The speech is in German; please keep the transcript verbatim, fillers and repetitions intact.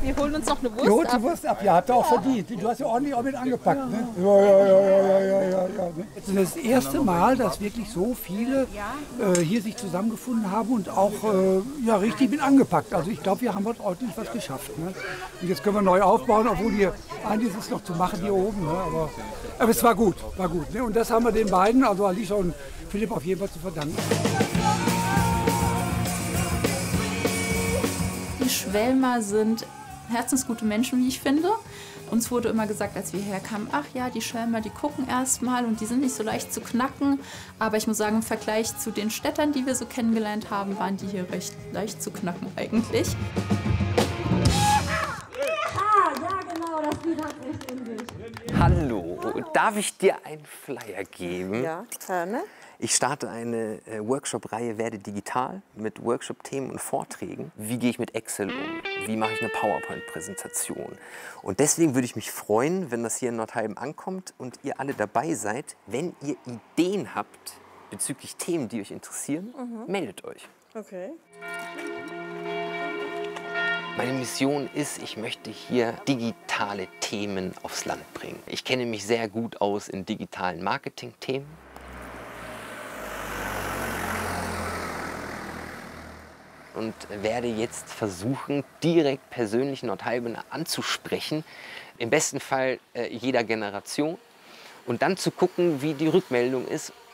wir holen uns noch eine Wurst Die holt die ab. Wurst ab, ja, habt ihr auch verdient. Du hast ja ordentlich auch mit angepackt, ne? Ja, ja, ja, ja, ja, ja, ja, ja. Das ist das erste Mal, dass wirklich so viele äh, hier sich zusammengefunden haben und auch äh, ja, richtig mit angepackt. Also ich glaube, wir haben heute ordentlich was geschafft. Ne? Und jetzt können wir neu aufbauen, obwohl hier einiges ist noch zu machen hier oben. Ne? Aber, aber es war gut, war gut. Ne? Und das haben wir den beiden, also Alicia und Philipp, auf jeden Fall zu verdanken. Die Schwelmer sind herzensgute Menschen, wie ich finde. Uns wurde immer gesagt, als wir herkamen, ach ja, die Schwelmer, die gucken erst mal und die sind nicht so leicht zu knacken. Aber ich muss sagen, im Vergleich zu den Städtern, die wir so kennengelernt haben, waren die hier recht leicht zu knacken eigentlich. Ah, ja genau, das Lied hat echt in sich. Hallo, darf ich dir einen Flyer geben? Ja, gerne. Ich starte eine äh, Workshop-Reihe Werde digital mit Workshop-Themen und Vorträgen. Wie gehe ich mit Excel um? Wie mache ich eine PowerPoint-Präsentation? Und deswegen würde ich mich freuen, wenn das hier in Nordheim ankommt und ihr alle dabei seid. Wenn ihr Ideen habt bezüglich Themen, die euch interessieren, mhm. meldet euch. Okay. Meine Mission ist, ich möchte hier digitale Themen aufs Land bringen. Ich kenne mich sehr gut aus in digitalen Marketing-Themen. Und werde jetzt versuchen, direkt persönlich Nordhalben anzusprechen. Im besten Fall äh, jeder Generation. Und dann zu gucken, wie die Rückmeldung ist